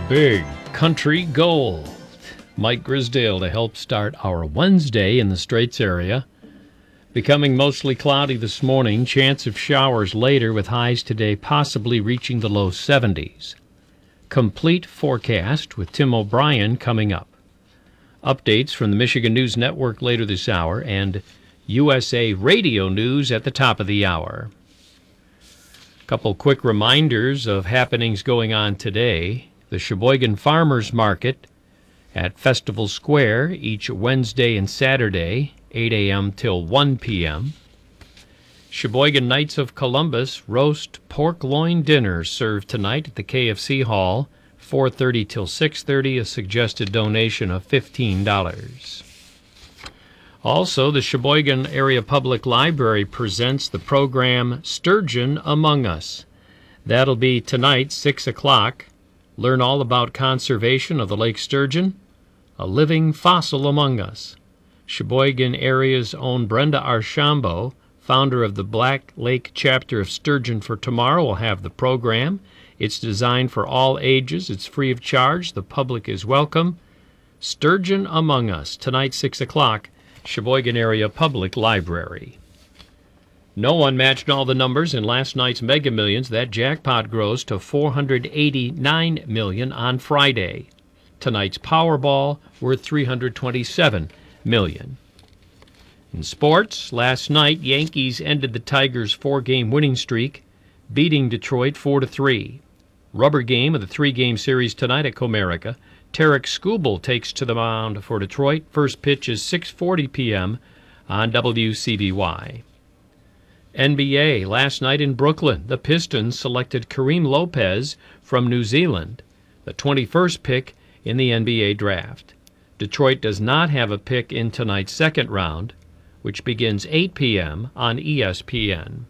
Big Country Gold. Mike Grisdale to help start our Wednesday in the Straits area. Becoming mostly cloudy this morning, chance of showers later with highs today possibly reaching the low 70s. Complete forecast with Tim O'Brien coming up. Updates from the Michigan News Network later this hour and USA Radio News at the top of the hour. A couple quick reminders of happenings going on today. The Sheboygan Farmers Market at Festival Square each Wednesday and Saturday, 8 a.m. till 1 p.m. Sheboygan Knights of Columbus roast pork loin dinner served tonight at the KFC Hall, 4:30 till 6:30, a suggested donation of $15. Also, the Sheboygan Area Public Library presents the program Sturgeon Among Us. That'll be tonight, 6 o'clock. Learn all about conservation of the lake sturgeon, a living fossil among us. Sheboygan area's own Brenda Archambault, founder of the Black Lake chapter of Sturgeon for Tomorrow, will have the program. It's designed for all ages. It's free of charge. The public is welcome. Sturgeon Among Us, tonight, 6 o'clock, Sheboygan Area Public Library. No one matched all the numbers in last night's Mega Millions. That jackpot grows to $489 million on Friday. Tonight's Powerball worth $327 million. In sports, last night, Yankees ended the Tigers' 4-game winning streak, beating Detroit 4-3. Rubber game of the 3-game series tonight at Comerica. Tarek Skubal takes to the mound for Detroit. First pitch is 6:40 p.m. on WCBY. NBA, last night in Brooklyn, the Pistons selected Kareem Lopez from New Zealand, the 21st pick in the NBA draft. Detroit does not have a pick in tonight's second round, which begins 8 p.m. on ESPN.